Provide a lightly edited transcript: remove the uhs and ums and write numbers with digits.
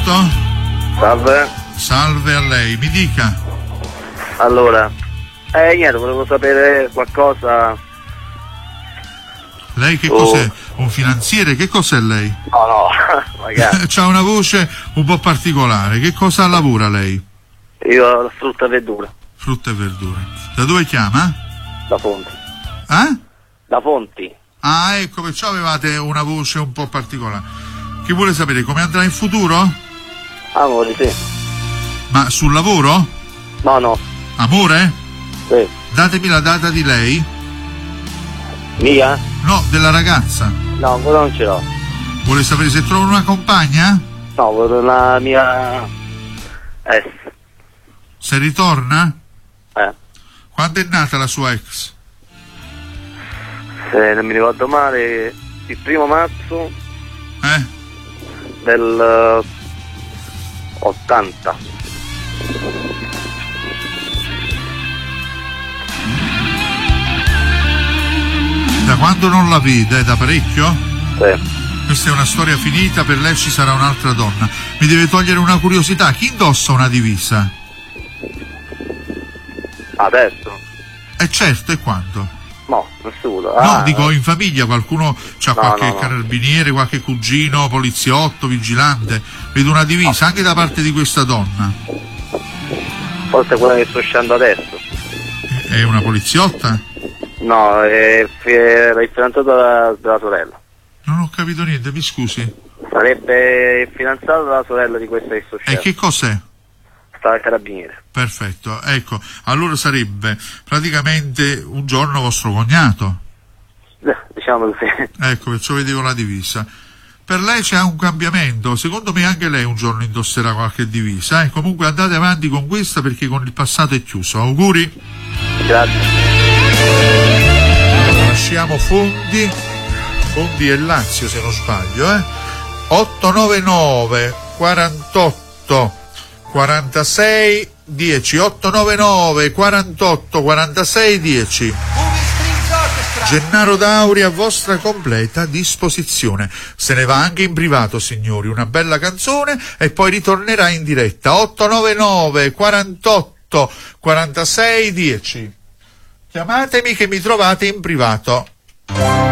pronto? Salve. Salve a lei, mi dica. Allora, niente, volevo sapere qualcosa. Lei che cos'è? Un finanziere? Che cos'è lei? No, magari. C'ha una voce un po' particolare. Che cosa lavora lei? Io la frutta e verdura. Frutta e verdura. Da dove chiama? Da Fonti. Da Fonti. Ah, ecco, perciò avevate una voce un po' particolare. Che vuole sapere come andrà in futuro? Amore, sì. Ma sul lavoro? No. Amore? Sì. Datemi la data di lei. Mia? No, della ragazza. No, ancora non ce l'ho. Vuole sapere se trova una compagna? No, volevo la mia ex. Se ritorna? Quando è nata la sua ex? Se non mi ricordo male, il 1° marzo del 80. Da quando non la vede? Da parecchio? Sì. Questa è una storia finita, per lei ci sarà un'altra donna. Mi deve togliere una curiosità, chi indossa una divisa? Adesso? Certo, e quando? No, nessuno. No, dico in famiglia qualcuno c'ha qualche no. carabiniere, qualche cugino, poliziotto, vigilante. Vedo una divisa anche da parte di questa donna. Forse quella che sto uscendo adesso. È una poliziotta? No, è il fidanzato della sorella. Non ho capito niente, mi scusi. Sarebbe il fidanzato della sorella di questa che sto uscendo. E che cos'è? Sta al carabiniere. Perfetto, ecco, allora sarebbe praticamente un giorno vostro cognato. Diciamo così. Ecco, perciò vedevo la divisa. Per lei c'è un cambiamento, secondo me anche lei un giorno indosserà qualche divisa. Comunque andate avanti con questa perché con il passato è chiuso. Auguri. Grazie. Allora, lasciamo Fondi e Lazio se non sbaglio. 899 48 46 10 899 48 46 10. Gennaro Dauri a vostra completa disposizione. Se ne va anche in privato, signori, una bella canzone e poi ritornerà in diretta. 899 48 46 10. Chiamatemi che mi trovate in privato.